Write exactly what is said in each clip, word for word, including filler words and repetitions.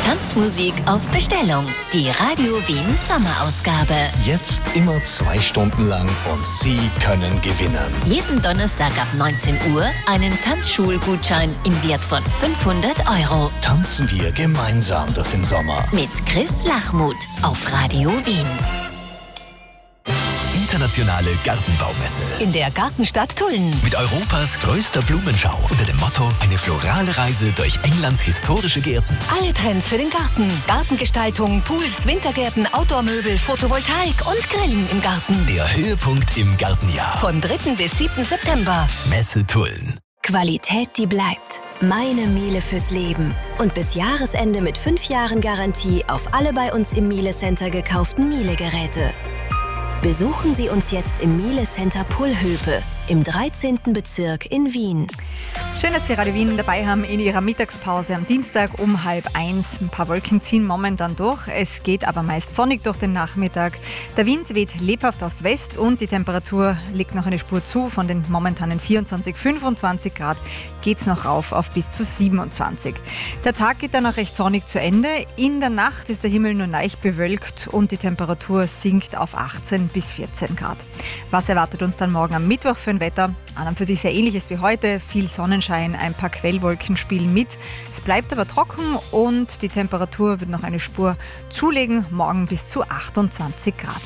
Tanzmusik auf Bestellung. Die Radio Wien Sommerausgabe. Jetzt immer zwei Stunden lang und Sie können gewinnen. Jeden Donnerstag ab neunzehn Uhr einen Tanzschulgutschein im Wert von fünfhundert Euro. Tanzen wir gemeinsam durch den Sommer. Mit Chris Lachmuth auf Radio Wien. Internationale Gartenbaumesse. In der Gartenstadt Tulln. Mit Europas größter Blumenschau unter dem Motto eine florale Reise durch Englands historische Gärten. Alle Trends für den Garten. Gartengestaltung, Pools, Wintergärten, Outdoor-Möbel, Photovoltaik und Grillen im Garten. Der Höhepunkt im Gartenjahr. Von dritten bis siebten September. Messe Tulln. Qualität, die bleibt. Meine Miele fürs Leben. Und bis Jahresende mit fünf Jahren Garantie auf alle bei uns im Miele Center gekauften Miele-Geräte. Besuchen Sie uns jetzt im Miele Center Pullhöpe im dreizehnten Bezirk in Wien. Schön, dass Sie Radio Wien dabei haben in Ihrer Mittagspause am Dienstag um halb eins. Ein paar Wolken ziehen momentan durch. Es geht aber meist sonnig durch den Nachmittag. Der Wind weht lebhaft aus West und die Temperatur legt noch eine Spur zu. Von den momentanen vierundzwanzig, fünfundzwanzig Grad geht es noch rauf auf bis zu siebenundzwanzig. Der Tag geht dann auch recht sonnig zu Ende. In der Nacht ist der Himmel nur leicht bewölkt und die Temperatur sinkt auf achtzehn bis vierzehn Grad. Was erwartet uns dann morgen am Mittwoch für ein Wetter? An und für sich sehr ähnliches wie heute. Viel Sonnenschein, ein paar Quellwolken spielen mit. Es bleibt aber trocken und die Temperatur wird noch eine Spur zulegen. Morgen bis zu achtundzwanzig Grad.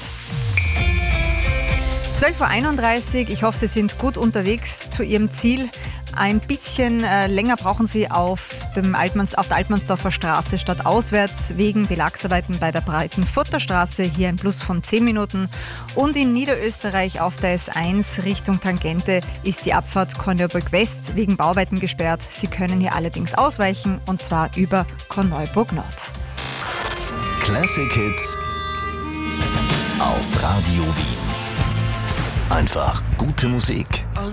zwölf Uhr einunddreißig. Ich hoffe, Sie sind gut unterwegs zu Ihrem Ziel. Ein bisschen äh, länger brauchen Sie auf, dem Altmanns, auf der Altmannsdorfer Straße statt auswärts wegen Belagsarbeiten bei der Breitenfurter Straße. Hier ein Plus von zehn Minuten. Und in Niederösterreich auf der S eins Richtung Tangente ist die Abfahrt Korneuburg West wegen Bauarbeiten gesperrt. Sie können hier allerdings ausweichen und zwar über Korneuburg Nord. Classic Hits auf Radio Wien. Einfach gute Musik.